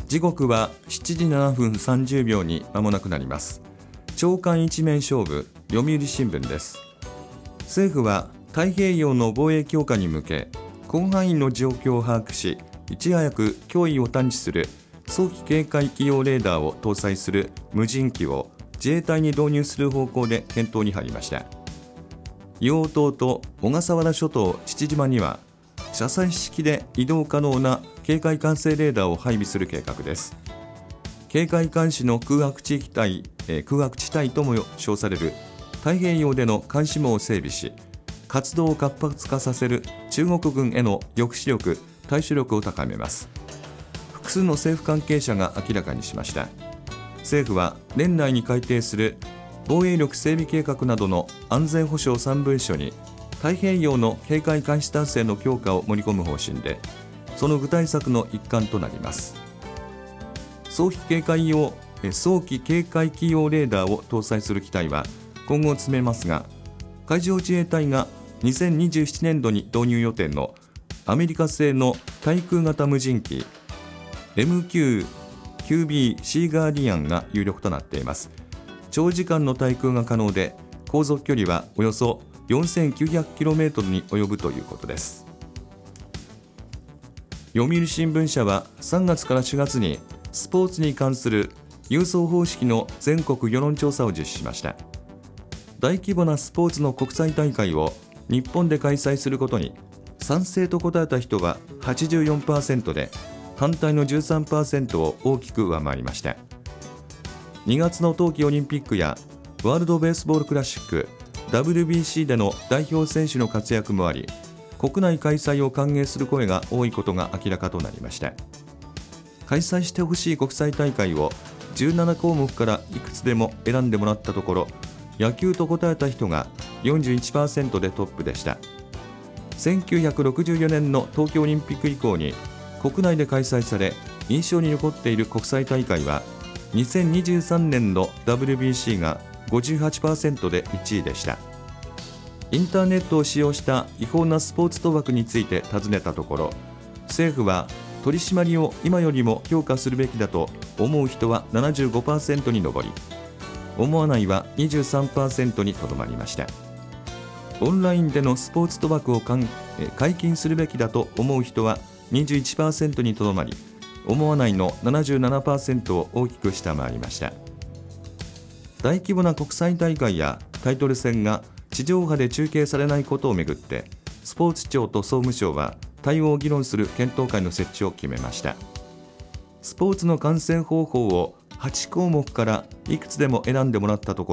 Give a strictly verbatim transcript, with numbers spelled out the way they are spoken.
時刻はしちじななふんさんじゅうびょうに間もなくなります。朝刊一面勝負、読売新聞です。政府は太平洋の防衛強化に向け、広範囲の状況を把握し、いち早く脅威を探知する早期警戒機用レーダーを搭載する無人機を自衛隊に導入する方向で検討に入りました。硫黄島と小笠原諸島父島には車載式で移動可能な警戒管制レーダーを配備する計画です。警戒監視の空白地域帯、えー、空白地帯とも称される太平洋での監視網を整備し、活動を活発化させる中国軍への抑止力・対処力を高めます。複数の政府関係者が明らかにしました。政府は年内に改定する防衛力整備計画などの安全保障さん文書に太平洋の警戒監視体制の強化を盛り込む方針で、その具体策の一環となります。早期警戒用早期警戒機用レーダーを搭載する機体は今後詰めますが、海上自衛隊がにせんにじゅうななねんどに導入予定のアメリカ製の対空型無人機 エムキューキュービー シーガーディアンが有力となっています。長時間の対空が可能で、航続距離はおよそ よんせんきゅうひゃくキロメートル に及ぶということです。読売新聞社はさんがつからしがつにスポーツに関する郵送方式の全国世論調査を実施しました。大規模なスポーツの国際大会を日本で開催することに賛成と答えた人は はちじゅうよんパーセント で、反対の じゅうさんパーセント を大きく上回りました。にがつの冬季オリンピックやワールドベースボールクラシック ダブリュービーシー での代表選手の活躍もあり、国内開催を歓迎する声が多いことが明らかとなりました。開催してほしい国際大会をじゅうななこうもくからいくつでも選んでもらったところ、野球と答えた人が よんじゅういちパーセント でトップでした。せんきゅうひゃくろくじゅうよねんの東京オリンピック以降に国内で開催され印象に残っている国際大会は、にせんにじゅうさんねんの ダブリュービーシー が ごじゅうはちパーセント でいちいでした。インターネットを使用した違法なスポーツ賭博について尋ねたところ、政府は取り締まりを今よりも強化するべきだと思う人は ななじゅうごパーセント に上り、思わないは にじゅうさんパーセント にとどまりました。オンラインでのスポーツ賭博を解禁するべきだと思う人は にじゅういちパーセント にとどまり、思わないの ななじゅうななパーセント を大きく下回りました。大規模な国際大会やタイトル戦が地上波で中継されないことをめぐって、スポーツ庁と総務省は対応を議論する検討会の設置を決めました。スポーツの観戦方法をはちこうもくからいくつでも選んでもらったところ、